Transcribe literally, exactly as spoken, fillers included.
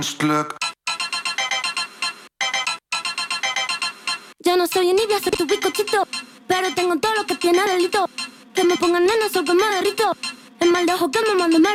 Glück. Yo no soy envidia, soy tu bizcochito, pero tengo todo lo que tiene delito. Que me pongan nena, sol que me derrito. El mal de ojo que me mando me